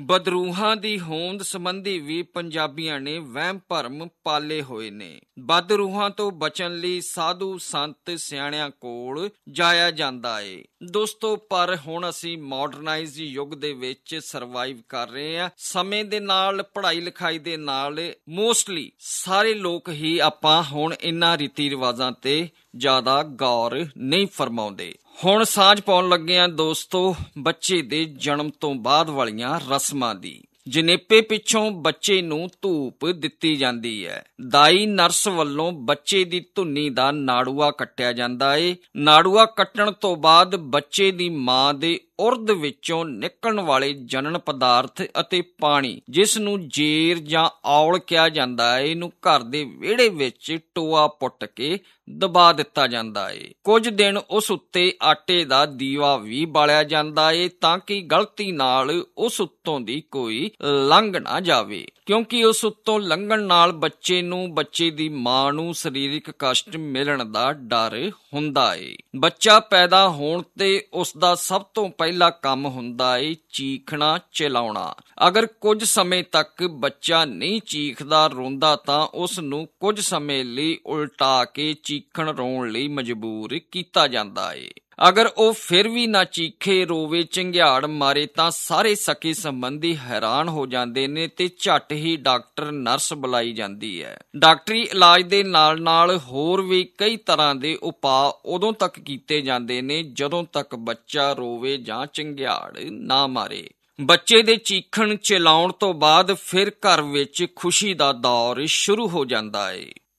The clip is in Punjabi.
ਬਦਰੂਹਾਂ ਦੀ ਹੋਂਦ ਸੰਬੰਧੀ ਵੀ ਪੰਜਾਬੀਆਂ ਨੇ ਵਹਿਮ ਭਰਮ ਪਾਲੇ ਹੋਏ ਨੇ। ਬਦਰੂਹਾਂ ਤੋਂ ਬਚਣ ਲਈ ਸਾਧੂ ਸੰਤ ਸਿਆਣਿਆਂ ਕੋਲ ਜਾਇਆ ਜਾਂਦਾ ਏ ਦੋਸਤੋ, ਪਰ ਹੁਣ ਅਸੀਂ ਮਾਡਰਨਾਈਜ਼ਡ ਯੁੱਗ ਦੇ ਵਿੱਚ ਸਰਵਾਈਵ ਕਰ ਰਹੇ ਹਾਂ। ਸਮੇਂ ਦੇ ਨਾਲ, ਪੜ੍ਹਾਈ ਲਿਖਾਈ ਦੇ ਨਾਲ ਮੋਸਟਲੀ ਸਾਰੇ ਲੋਕ ਹੀ ਆਪਾਂ ਹੁਣ ਇਹਨਾਂ ਰੀਤੀ ਰਿਵਾਜ਼ਾਂ ਤੇ ਜ਼ਿਆਦਾ ਗੌਰ ਨਹੀਂ ਫਰਮਾਉਂਦੇ। ਹੁਣ ਸਾਂਝ ਪਾਉਣ ਲੱਗੇ ਹਾਂ ਦੋਸਤੋ ਬੱਚੇ ਦੇ ਜਨਮ ਤੋਂ ਬਾਅਦ ਵਾਲੀਆਂ ਰਸਮਾਂ ਦੀ। ਜਣੇਪੇ ਪਿੱਛੋਂ ਬੱਚੇ ਨੂੰ ਧੂਪ ਦਿੱਤੀ ਜਾਂਦੀ ਹੈ। ਦਾਈ ਨਰਸ ਵੱਲੋਂ ਬੱਚੇ ਦੀ ਧੁੰਨੀ ਦਾ ਨਾੜੂਆ ਕੱਟਿਆ ਜਾਂਦਾ ਏ। ਨਾੜੂਆ ਕੱਟਣ ਤੋਂ ਬਾਅਦ ਬੱਚੇ ਦੀ ਮਾਂ ਦੇ ਉਰਦ ਵਿੱਚੋਂ ਨਿਕਲਣ ਵਾਲੇ ਜਣਨ ਪਦਾਰਥ ਅਤੇ ਪਾਣੀ, ਜਿਸ ਨੂੰ ਜੇਰ ਜਾਂ ਔਲ ਕਿਹਾ ਜਾਂਦਾ ਹੈ, ਇਹਨੂੰ ਘਰ ਦੇ ਵਿਹੜੇ ਵਿੱਚ ਟੋਆ ਪੁੱਟ ਕੇ ਦਬਾ ਦਿੱਤਾ ਜਾਂਦਾ ਏ। ਕੁਝ ਦਿਨ ਉਸ ਉੱਤੇ ਆਟੇ ਦਾ ਦੀਵਾ ਵੀ ਬਾਲਿਆ ਜਾਂਦਾ ਏ ਤਾਂ ਕਿ ਗਲਤੀ ਨਾਲ ਉਸ ਉੱਤੋਂ ਦੀ ਕੋਈ ਲੰਘ ਨਾ ਜਾਵੇ, ਕਿਉਂਕਿ ਉਸ ਉੱਤੋਂ ਲੰਘਣ ਨਾਲ ਬੱਚੇ ਨੂੰ, ਬੱਚੇ ਦੀ ਮਾਂ ਨੂੰ ਸਰੀਰਕ ਕਸ਼ਟ ਮਿਲਣ ਦਾ ਡਰ ਹੁੰਦਾ ਏ। ਬੱਚਾ ਪੈਦਾ ਹੋਣ ਤੇ ਉਸ ਦਾ ਸਭ ਤੋਂ ਪਹਿਲਾ ਕੰਮ ਹੁੰਦਾ ਏ ਚੀਖਣਾ, ਚਿਲਾਉਣਾ। ਅਗਰ ਕੁਝ ਸਮੇਂ ਤੱਕ ਬੱਚਾ ਨਹੀਂ ਚੀਖਦਾ, ਰੋਂਦਾ ਤਾਂ ਉਸ ਨੂੰ ਕੁਝ ਸਮੇਂ ਲਈ ਉਲਟਾ ਕੇ ਚੀਖਣ, ਰੋਣ ਲਈ ਮਜਬੂਰ ਕੀਤਾ ਜਾਂਦਾ ਏ। ਅਗਰ ਉਹ ਫਿਰ ਵੀ ਨਾ ਚੀਖੇ, ਰੋਵੇ, ਚੰਗਿਆੜ ਮਾਰੇ ਤਾਂ ਸਾਰੇ ਸਕੇ ਸੰਬੰਧੀ ਹੈਰਾਨ ਹੋ ਜਾਂਦੇ ਨੇ ਤੇ ਝੱਟ ਹੀ ਡਾਕਟਰ ਨਰਸ ਬੁਲਾਈ ਜਾਂਦੀ ਹੈ। ਡਾਕਟਰੀ ਇਲਾਜ ਦੇ ਨਾਲ ਨਾਲ ਹੋਰ ਵੀ ਕਈ ਤਰ੍ਹਾਂ ਦੇ ਉਪਾਅ ਉਦੋਂ ਤੱਕ ਕੀਤੇ ਜਾਂਦੇ ਨੇ ਜਦੋਂ ਤੱਕ ਬੱਚਾ ਰੋਵੇ ਜਾਂ ਚੰਗਿਆੜ ਨਾ ਮਾਰੇ। ਬੱਚੇ ਦੇ ਚੀਖਣ, ਚਿਲਾਉਣ ਤੋਂ ਬਾਅਦ ਫਿਰ ਘਰ ਵਿੱਚ ਖੁਸ਼ੀ ਦਾ ਦੌਰ ਸ਼ੁਰੂ ਹੋ ਜਾਂਦਾ ਏ।